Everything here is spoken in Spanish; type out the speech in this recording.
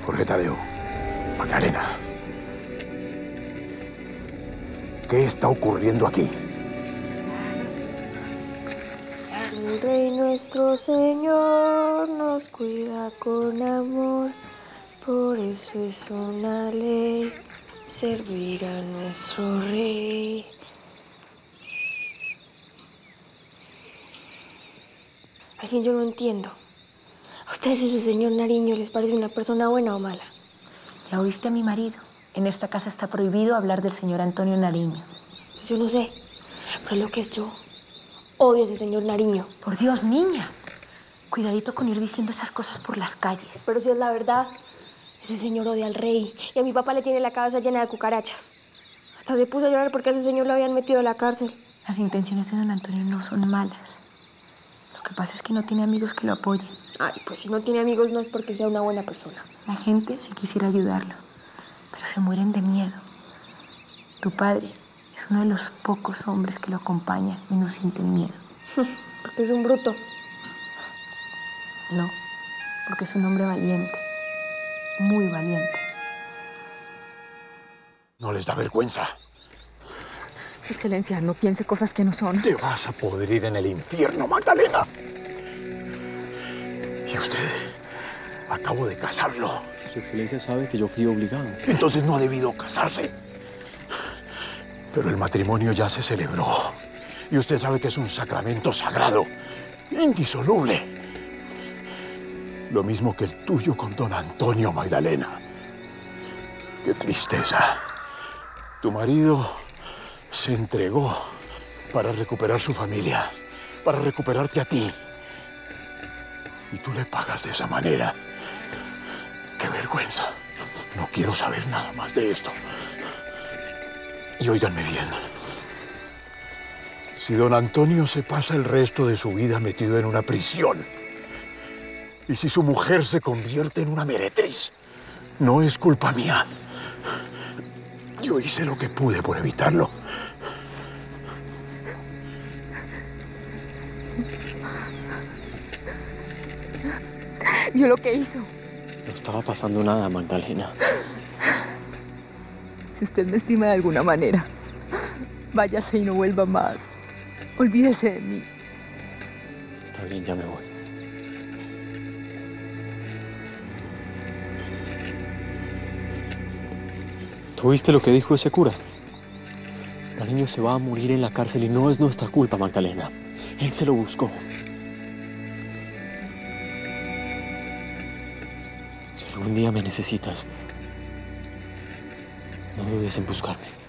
Jorge Tadeo, Magdalena, ¿qué está ocurriendo aquí? El Rey nuestro Señor nos cuida con amor, por eso es una ley servir a nuestro Rey. Al fin yo no entiendo. ¿A ustedes ese señor Nariño les parece una persona buena o mala? Ya oíste a mi marido. En esta casa está prohibido hablar del señor Antonio Nariño. Pues yo no sé, pero lo que es yo odio a ese señor Nariño. Por Dios, niña. Cuidadito con ir diciendo esas cosas por las calles. Pero si es la verdad, ese señor odia al rey y a mi papá le tiene la cabeza llena de cucarachas. Hasta se puso a llorar porque a ese señor lo habían metido a la cárcel. Las intenciones de don Antonio no son malas. Lo que pasa es que no tiene amigos que lo apoyen. Ay, pues si no tiene amigos no es porque sea una buena persona. La gente sí quisiera ayudarlo, pero se mueren de miedo. Tu padre es uno de los pocos hombres que lo acompañan y no sienten miedo. Porque es un bruto. No, porque es un hombre valiente, muy valiente. ¿No les da vergüenza? Excelencia, no piense cosas que no son. Te vas a podrir en el infierno, Magdalena. ¿Y usted? Acabo de casarlo. Su Excelencia sabe que yo fui obligado. Entonces no ha debido casarse. Pero el matrimonio ya se celebró. Y usted sabe que es un sacramento sagrado, indisoluble. Lo mismo que el tuyo con don Antonio, Magdalena. Qué tristeza. Tu marido se entregó para recuperar su familia, para recuperarte a ti. Y tú le pagas de esa manera. ¡Qué vergüenza! No quiero saber nada más de esto. Y óiganme bien. Si don Antonio se pasa el resto de su vida metido en una prisión, y si su mujer se convierte en una meretriz, no es culpa mía. Yo hice lo que pude por evitarlo. ¿Vio lo que hizo? No estaba pasando nada, Magdalena. Si usted me estima de alguna manera, váyase y no vuelva más. Olvídese de mí. Está bien, ya me voy. ¿Tú viste lo que dijo ese cura? Nariño se va a morir en la cárcel y no es nuestra culpa, Magdalena. Él se lo buscó. Si algún día me necesitas, no dudes en buscarme.